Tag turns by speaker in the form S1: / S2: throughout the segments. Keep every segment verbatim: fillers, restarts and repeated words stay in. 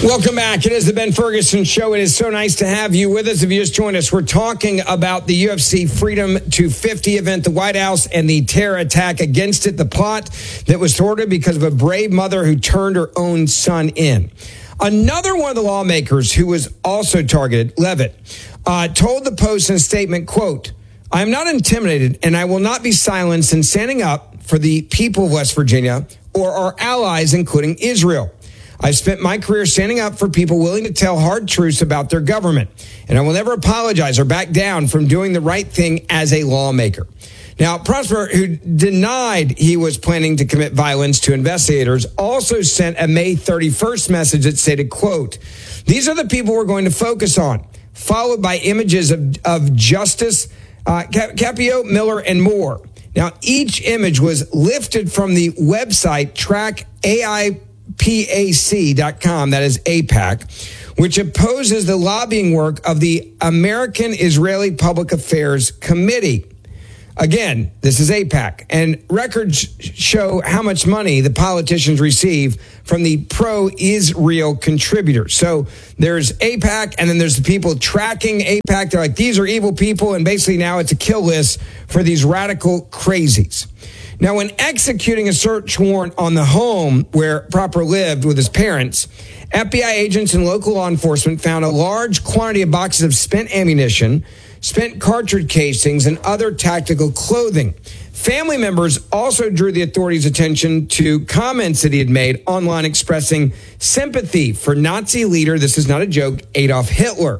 S1: Welcome back. It is the Ben Ferguson Show. It is so nice to have you with us. If you just joined us, we're talking about the U F C Freedom two fifty event, the White House, and the terror attack against it, the plot that was thwarted because of a brave mother who turned her own son in. Another one of the lawmakers who was also targeted, Levitt, uh, told the Post in a statement, quote, "I am not intimidated and I will not be silenced in standing up for the people of West Virginia or our allies, including Israel. I've spent my career standing up for people willing to tell hard truths about their government, and I will never apologize or back down from doing the right thing as a lawmaker." Now, Prosper, who denied he was planning to commit violence to investigators, also sent a May thirty-first message that stated, quote, "These are the people we're going to focus on," followed by images of, of Justice uh, Capio, Miller, and more. Now, each image was lifted from the website track A I P A C dot com, that is A PAC, which opposes the lobbying work of the American Israeli Public Affairs Committee. Again, this is A PAC, and records show how much money the politicians receive from the pro-Israel contributors. So there's A PAC, and then there's the people tracking A PAC. They're like, these are evil people, and basically now it's a kill list for these radical crazies. Now, when executing a search warrant on the home where Proper lived with his parents, F B I agents and local law enforcement found a large quantity of boxes of spent ammunition, spent cartridge casings, and other tactical clothing. Family members also drew the authorities' attention to comments that he had made online expressing sympathy for Nazi leader, this is not a joke, Adolf Hitler,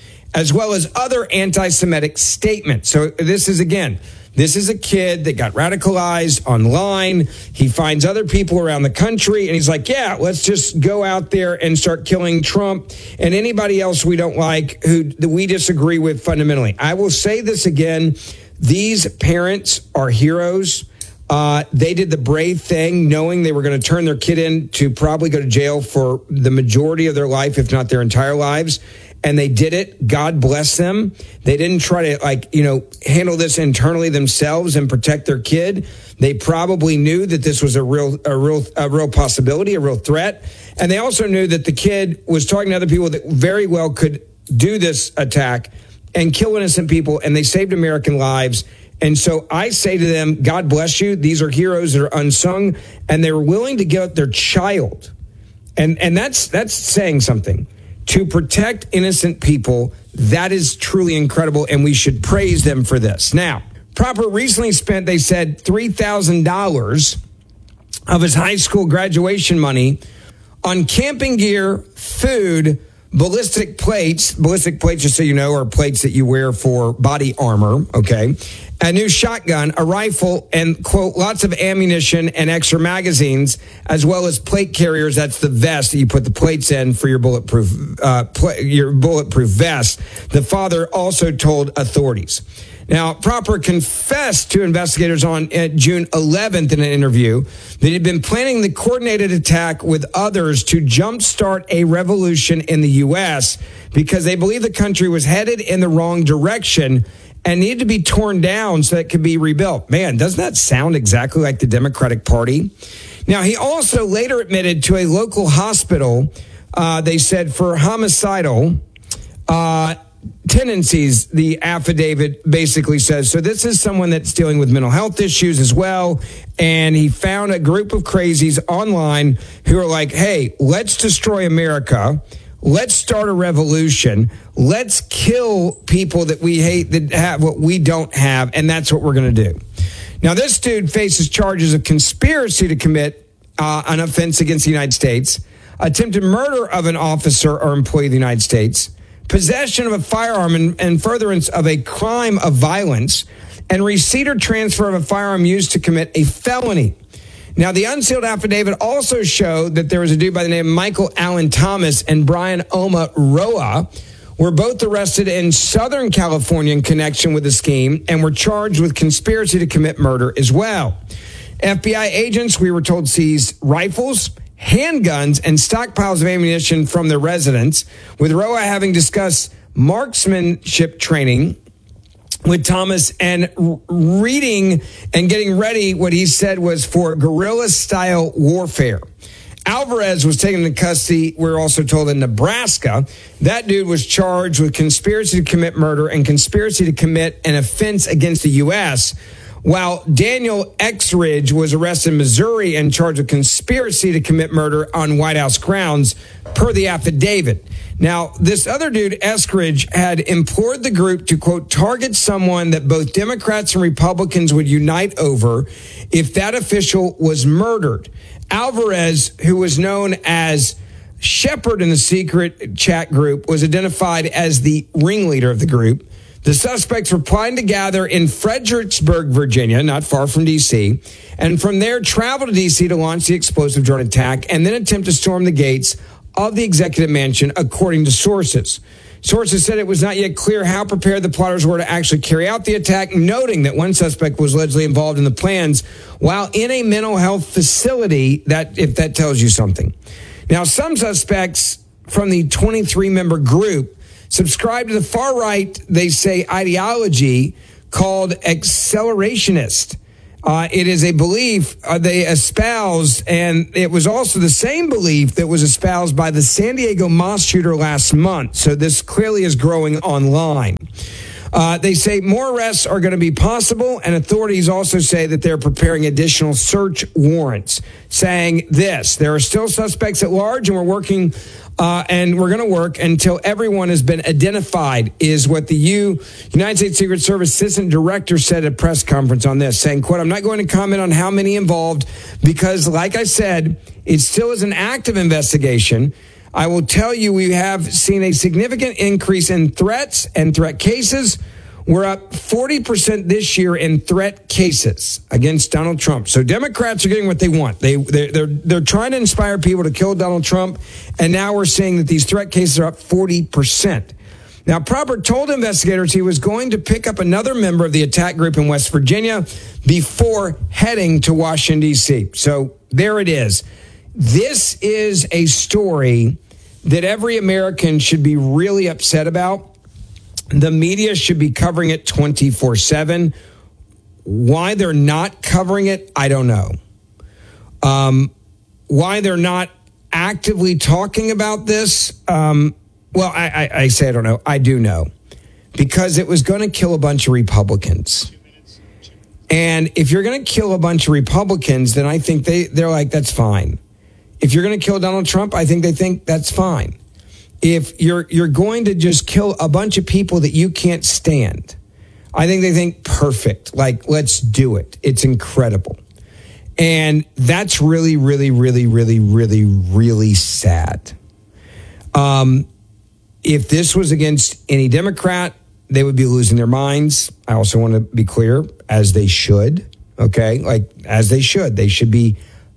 S1: as well as other anti-Semitic statements. So this is, again, this is a kid that got radicalized online. He finds other people around the country, and he's like, yeah, let's just go out there and start killing Trump and anybody else we don't like, who that we disagree with fundamentally. I will say this again. These parents are heroes. Uh, they did the brave thing, knowing they were going to turn their kid in to probably go to jail for the majority of their life, if not their entire lives. And they did it. God bless them. They didn't try to, like, you know, handle this internally themselves and protect their kid. They probably knew that this was a real, a real, a real possibility, a real threat. And they also knew that the kid was talking to other people that very well could do this attack and kill innocent people. And they saved American lives. And so I say to them, God bless you. These are heroes that are unsung, and they were willing to give up their child. And, and that's, that's saying something. To protect innocent people, that is truly incredible, and we should praise them for this. Now, Proper recently spent, they said, three thousand dollars of his high school graduation money on camping gear, food, ballistic plates. Ballistic plates, just so you know, are plates that you wear for body armor, okay? A new shotgun, a rifle, and, quote, lots of ammunition and extra magazines, as well as plate carriers. That's the vest that you put the plates in for your bulletproof, uh, pl- your bulletproof vest. The father also told authorities. Now, Proper confessed to investigators on uh, June eleventh in an interview that he'd been planning the coordinated attack with others to jumpstart a revolution in the U S because they believe the country was headed in the wrong direction and needed to be torn down so that it could be rebuilt. Man, doesn't that sound exactly like the Democratic Party? Now, he also later admitted to a local hospital, uh, they said, for homicidal uh, tendencies, the affidavit basically says. So this is someone that's dealing with mental health issues as well. And he found a group of crazies online who are like, hey, let's destroy America. Let's start a revolution. Let's kill people that we hate, that have what we don't have, and that's what we're going to do. Now, this dude faces charges of conspiracy to commit uh, an offense against the United States, attempted murder of an officer or employee of the United States, possession of a firearm and, and furtherance of a crime of violence, and receipt or transfer of a firearm used to commit a felony. Now, the unsealed affidavit also showed that there was a dude by the name of Michael Allen Thomas and Brian Oma Roa were both arrested in Southern California in connection with the scheme and were charged with conspiracy to commit murder as well. F B I agents, we were told, seized rifles, handguns, and stockpiles of ammunition from their residence, with Roa having discussed marksmanship training with Thomas and reading and getting ready what he said was for guerrilla-style warfare. Alvarez was taken into custody, we're also told, in Nebraska. That dude was charged with conspiracy to commit murder and conspiracy to commit an offense against the U S, while Daniel Exridge was arrested in Missouri and charged with conspiracy to commit murder on White House grounds, per the affidavit. Now, this other dude, Eskridge, had implored the group to, quote, target someone that both Democrats and Republicans would unite over if that official was murdered. Alvarez, who was known as Shepard in the secret chat group, was identified as the ringleader of the group. The suspects were planning to gather in Fredericksburg, Virginia, not far from D C, and from there travel to D C to launch the explosive drone attack and then attempt to storm the gates of the executive mansion, according to sources. Sources said it was not yet clear how prepared the plotters were to actually carry out the attack, noting that one suspect was allegedly involved in the plans while in a mental health facility, that if that tells you something. Now, some suspects from the twenty-three member group subscribe to the far right, they say, ideology called accelerationist. Uh, it is a belief uh, they espoused, and it was also the same belief that was espoused by the San Diego mosque shooter last month. So this clearly is growing online. Uh, they say more arrests are going to be possible, and authorities also say that they're preparing additional search warrants, saying this: there are still suspects at large, and we're working Uh, and we're going to work until everyone has been identified, is what the U, United States Secret Service Assistant Director said at a press conference on this, saying, quote, I'm not going to comment on how many involved because, like I said, it still is an active investigation. I will tell you we have seen a significant increase in threats and threat cases. We're up forty percent this year in threat cases against Donald Trump. So Democrats are getting what they want. They, they're, they're, they're trying to inspire people to kill Donald Trump. And now we're seeing that these threat cases are up forty percent. Now, Proppert told investigators he was going to pick up another member of the attack group in West Virginia before heading to Washington, D C. So there it is. This is a story that every American should be really upset about. The media should be covering it twenty-four seven. Why they're not covering it, I don't know. Um, why they're not actively talking about this, um, well, I, I, I say I don't know. I do know. Because it was going to kill a bunch of Republicans. And if you're going to kill a bunch of Republicans, then I think they, they're like, that's fine. If you're going to kill Donald Trump, I think they think that's fine. If you're you're going to just kill a bunch of people that you can't stand, I think they think perfect. Like, let's do it. It's incredible. And that's really, really, really, really, really, really sad. Um, if this was against any Democrat, they would be losing their minds. I also want to be clear, as they should. Okay, like as they should. They should be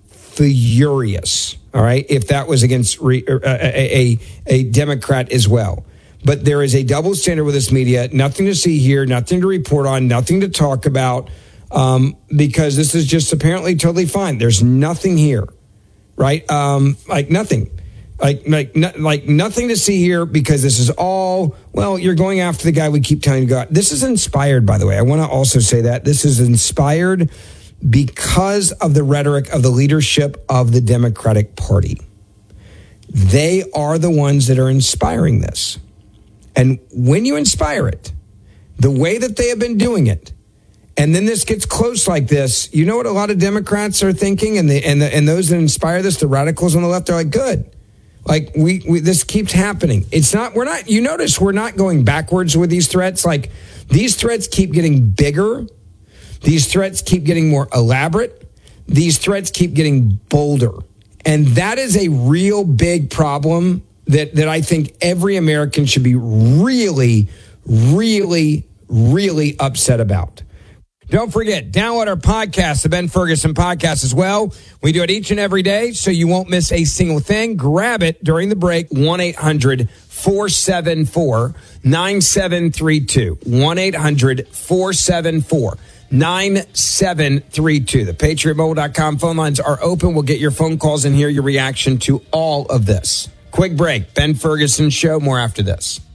S1: furious. All right, if that was against re, uh, a, a a Democrat as well. But there is a double standard with this media. Nothing to see here, nothing to report on, nothing to talk about, um, because this is just apparently totally fine. There's nothing here, right? Um, like nothing, like like no, like nothing to see here because this is all. Well, you're going after the guy we keep telling you God. This is inspired, by the way. I want to also say that this is inspired because of the rhetoric of the leadership of the Democratic Party. They are the ones that are inspiring this. And when you inspire it, the way that they have been doing it, and then this gets close like this, you know what a lot of Democrats are thinking, and the, and, the, and those that inspire this, the radicals on the left, are like, good. Like, we, we this keeps happening. It's not, we're not, you notice we're not going backwards with these threats. Like, these threats keep getting bigger. These threats keep getting more elaborate. These threats keep getting bolder. And that is a real big problem that, that I think every American should be really, really, really upset about. Don't forget, download our podcast, the Ben Ferguson Podcast, as well. We do it each and every day, so you won't miss a single thing. Grab it during the break, one eight hundred four seven four nine seven three two. one eight hundred four seven four nine seven three two. The patriot mobile dot com phone lines are open. We'll get your phone calls and hear your reaction to all of this. Quick break. Ben Ferguson Show. More after this.